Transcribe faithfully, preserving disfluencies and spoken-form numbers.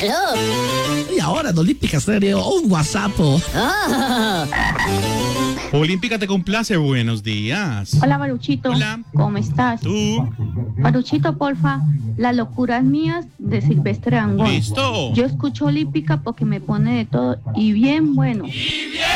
Aló. Y ahora en Olímpica Stereo, un WhatsApp. Oh. Olímpica te complace, buenos días. Hola, Baruchito. Hola. ¿Cómo estás? ¿Tú? Baruchito, porfa, Las locuras mías de Silvestre Dangond. Listo. Yo escucho Olímpica porque me pone de todo y bien bueno. Y bien